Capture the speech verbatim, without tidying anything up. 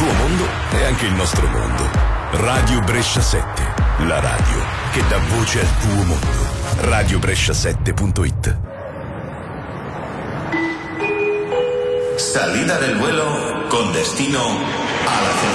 tuo mondo è anche il nostro mondo. Radio Brescia sette, la radio che dà voce al tuo mondo. radio brescia sette punto it. Salida del vuelo con destino a la